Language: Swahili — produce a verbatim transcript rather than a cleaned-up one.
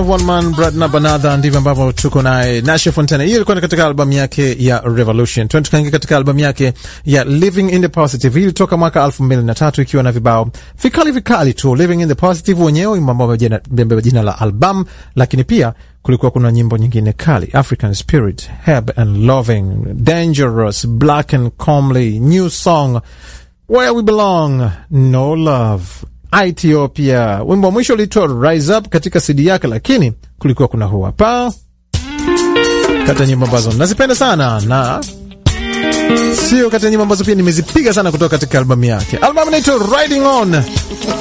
One Man Brought Up Another, ndivyo ambavyo tuko naye Nasha Fontana. Hiyo ilikuwa katika albamu yake ya Revolution. Twende tukaingia katika albamu yake ya Living in the Positive. Hii ilitoka mwaka elfu mbili na tatu ikiwa na vibao vikali vikali tu. Living in the Positive wenyewe ambao wamebeba jina la album, lakini pia kulikuwa kuna nyimbo nyingine kali: African Spirit, Heb and Loving, Dangerous, Black and Comely, New Song, Where We Belong, No Love, Ethiopia. Wimbo wa mwisho ulitoa Rise Up katika C D yake, lakini kulikuwa kuna huu hapa kata nyimbo ambazo nazipenda sana, na sio kata nyimbo ambazo pia nimezipiga sana kutoka katika albamu yake. Albamu inaitwa Riding On.